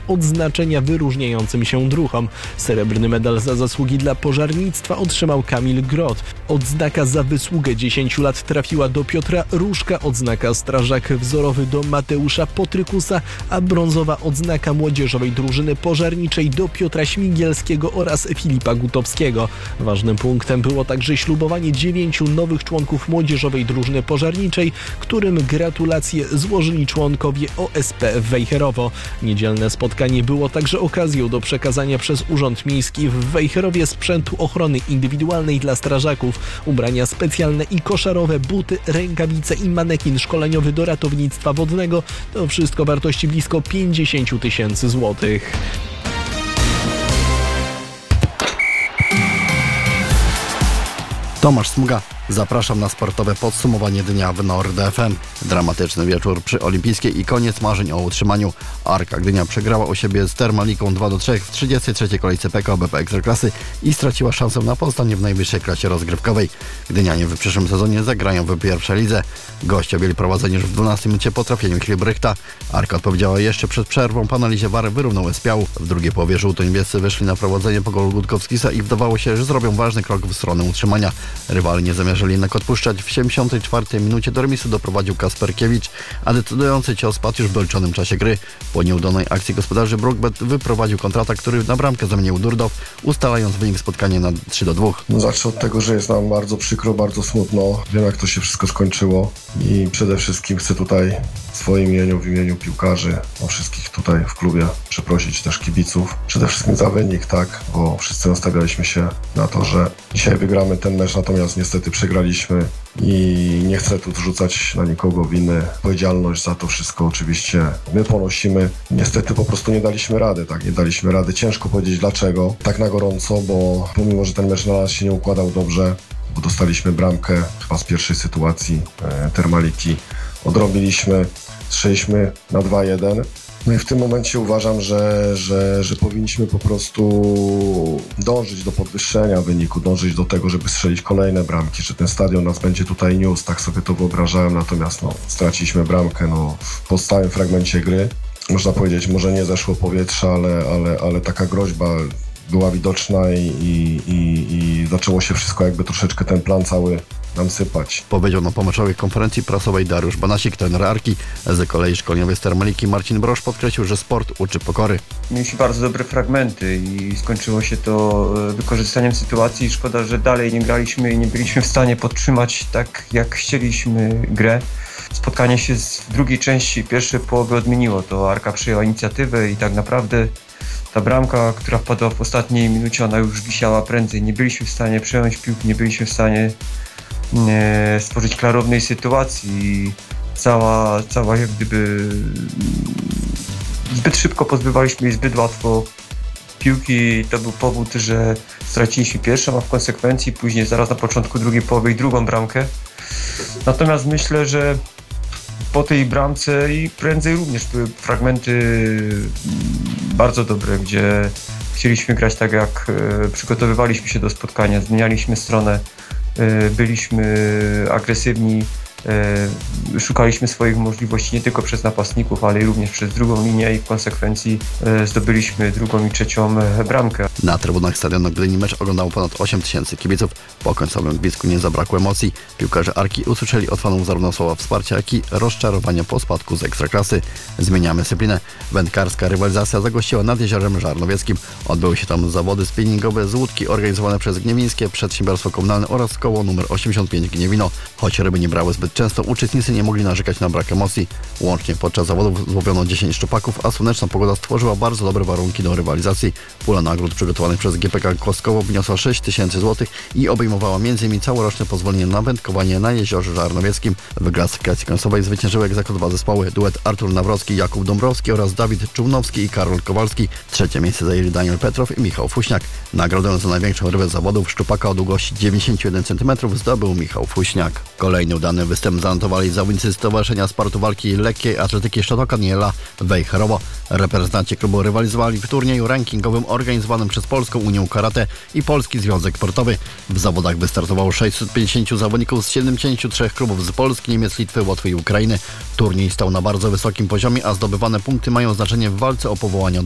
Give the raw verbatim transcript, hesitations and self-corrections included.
odznaczenia wyróżniającym się druhom. Srebrny medal za zasługi dla pożarnictwa otrzymał Kamil Grot. Odznaka za wysługę dziesięciu lat trafiła do Piotra Różka, odznaka strażak wzorowy do Mateusza Potrykusa, a brązowa odznaka młodzieżowej drużyny pożarniczej do Piotra Śmigielskiego oraz Filipa Gutowskiego. Ważnym punktem było także ślubowanie dziewięciu nowych członków młodzieżowej drużyny pożarniczej, którym gratulacje złożyli członkowie O S P Wejherowo. Niedzielne spotkanie było także okazją do przekazania przez Urząd Miejski w Wejherowie sprzętu ochrony indywidualnej dla strażaków, ubrania specjalne i koszarowe, buty, rękawice i manekin szkoleniowy do ratownictwa wodnego. To wszystko wartości blisko pięćdziesiąt tysięcy złotych. Tomasz Smuga. Zapraszam na sportowe podsumowanie dnia w Nord F M. Dramatyczny wieczór przy Olimpijskiej i koniec marzeń o utrzymaniu. Arka Gdynia przegrała u siebie z Termaliką dwa do trzech w trzydziestej trzeciej kolejce P K O B P Ekstraklasy i straciła szansę na pozostanie w najwyższej klasie rozgrywkowej. Gdynianie w przyszłym sezonie zagrają w pierwszej lidze. Goście byli prowadzeni już w dwunastej minucie po trafieniu Hilbrychta. Arka odpowiedziała jeszcze przed przerwą. Po analizie W A R wyrównał Espiału. W drugiej połowie żółto-niebiescy wyszli na prowadzenie po golu Gutkowskisa i wydawało się, że zrobią ważny krok w stronę utrzymania. Rywali nie zamierzyli jednak odpuszczać. W siedemdziesiątej czwartej minucie do remisu doprowadził Kasperkiewicz, a decydujący cios padł już w doliczonym czasie gry. Po nieudanej akcji gospodarzy Brookbet wyprowadził kontratak, który na bramkę zamienił Durdow, ustalając wynik spotkania na trzy do dwóch. No, zacznę od tego, że jest nam bardzo przykro, bardzo smutno. Wiem, jak to się wszystko skończyło i przede wszystkim chcę tutaj w swoim imieniu, w imieniu piłkarzy, no wszystkich tutaj w klubie przeprosić też kibiców. Przede wszystkim za wynik, tak, bo wszyscy nastawialiśmy się na to, że dzisiaj wygramy ten mecz, natomiast niestety przegraliśmy i nie chcę tu zrzucać na nikogo winy. Odpowiedzialność za to wszystko oczywiście my ponosimy. Niestety po prostu nie daliśmy rady, tak, nie daliśmy rady. Ciężko powiedzieć dlaczego, tak na gorąco, bo pomimo, że ten mecz na nas się nie układał dobrze, bo dostaliśmy bramkę chyba z pierwszej sytuacji e, Termaliki, odrobiliśmy, strzeliśmy na dwa jeden. No i w tym momencie uważam, że, że, że powinniśmy po prostu dążyć do podwyższenia wyniku, dążyć do tego, żeby strzelić kolejne bramki, że ten stadion nas będzie tutaj niósł, tak sobie to wyobrażałem, natomiast no, straciliśmy bramkę no, w podstałym fragmencie gry. Można powiedzieć, może nie zeszło powietrze, ale, ale, ale taka groźba była widoczna i, i, i, i zaczęło się wszystko jakby troszeczkę ten plan cały nam sypać. Powiedział na pomeczowej konferencji prasowej Dariusz Banasik, trener Arki. Z kolei szkoleniowy z Termaliki Marcin Brosz podkreślił, że sport uczy pokory. Mieliśmy bardzo dobre fragmenty i skończyło się to wykorzystaniem sytuacji. Szkoda, że dalej nie graliśmy i nie byliśmy w stanie podtrzymać tak, jak chcieliśmy grę. Spotkanie się w drugiej części pierwszej połowy odmieniło. To Arka przyjęła inicjatywę i tak naprawdę ta bramka, która wpadła w ostatniej minucie, ona już wisiała prędzej. Nie byliśmy w stanie przejąć piłki, nie byliśmy w stanie e, stworzyć klarownej sytuacji. Cała, cała jak gdyby zbyt szybko pozbywaliśmy jej zbyt łatwo piłki. To był powód, że straciliśmy pierwszą, a w konsekwencji później zaraz na początku drugiej połowy i drugą bramkę. Natomiast myślę, że po tej bramce i prędzej również były fragmenty bardzo dobre, gdzie chcieliśmy grać tak, jak przygotowywaliśmy się do spotkania, zmienialiśmy stronę, byliśmy agresywni, szukaliśmy swoich możliwości nie tylko przez napastników, ale i również przez drugą linię i w konsekwencji zdobyliśmy drugą i trzecią bramkę. Na trybunach stadionu Gdyni mecz oglądało ponad osiem tysięcy kibiców. Po końcowym gwizdku nie zabrakło emocji. Piłkarze Arki usłyszeli od fanów zarówno słowa wsparcia, jak i rozczarowania po spadku z Ekstraklasy. Zmieniamy dyscyplinę. Wędkarska rywalizacja zagościła nad Jeziorem Żarnowieckim. Odbyły się tam zawody spinningowe z łódki organizowane przez Gniewińskie Przedsiębiorstwo Komunalne oraz koło numer osiemdziesiąt pięć Gniewino. Choć ryby nie brały zbyt często, uczestnicy nie mogli narzekać na brak emocji. Łącznie podczas zawodów złowiono dziesięć szczupaków, a słoneczna pogoda stworzyła bardzo dobre warunki do rywalizacji. Pula nagród przygotowanych przez G P K Kostkowo wyniosła sześć tysięcy złotych i obejmowała m.in. całoroczne pozwolenie na wędkowanie na Jeziorze Żarnowieckim. W klasyfikacji końcowej zwyciężyły egzekwo dwa zespoły. Duet Artur Nawrocki, Jakub Dąbrowski oraz Dawid Czółnowski i Karol Kowalski. Trzecie miejsce zajęli Daniel Petrow i Michał Fuśniak. Nagrodę za największą rybę zawodów szczupaka o długości dziewięćdziesiąt jeden centymetrów zdobył Michał Fuśniak. Kolejny udany występ zanotowali zawodnicy Stowarzyszenia Sportu Walki Lekkiej Atletyki Świętokaniela Wejherowo. Reprezentanci klubu rywalizowali w turnieju rankingowym organizowanym przez Polską Unię Karate i Polski Związek Sportowy. W zawodach wystartowało sześćset pięćdziesięciu zawodników z siedemdziesięciu trzech klubów z Polski, Niemiec, Litwy, Łotwy i Ukrainy. Turniej stał na bardzo wysokim poziomie, a zdobywane punkty mają znaczenie w walce o powołanie